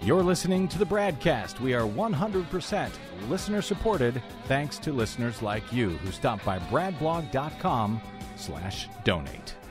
You're listening to the Bradcast. We are 100% listener-supported thanks to listeners like you who stop by bradblog.com/donate.